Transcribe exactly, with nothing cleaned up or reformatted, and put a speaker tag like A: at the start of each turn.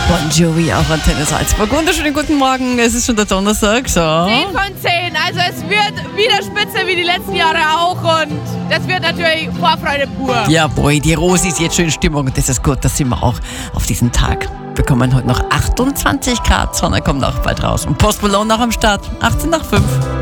A: Bon Jovi auf Antenne Salzburg. Wunderschönen guten Morgen, es ist schon der Donnerstag. So.
B: zehn von zehn, also es wird wieder spitze wie die letzten Jahre auch und das wird natürlich Vorfreude pur.
A: Jawohl, die Rosi ist jetzt schon in Stimmung und das ist gut, dass sind wir auch auf diesen Tag. Wir bekommen heute noch achtundzwanzig Grad, Sonne kommt auch bald raus. Und Post Malone noch am Start, achtzehn nach fünf.